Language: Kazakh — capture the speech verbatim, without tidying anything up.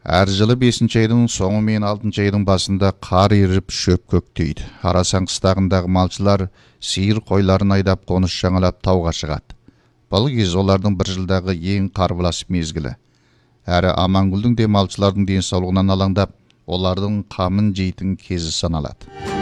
Әр жылы бесінші айдың соңы мен алтыншы айдың басында қар еріп шөп көктейді. Арасан қыстағындағы малшылар сиыр қойларын айдап қоныс жаңалап тауға шығады. Бұл кез олардың бір жылдағы ең қарбалас мезгілі. Әрі Амангүлдің де малшылардың денсаулығынан алаңдап, олардың қамын жейтін кезі саналады.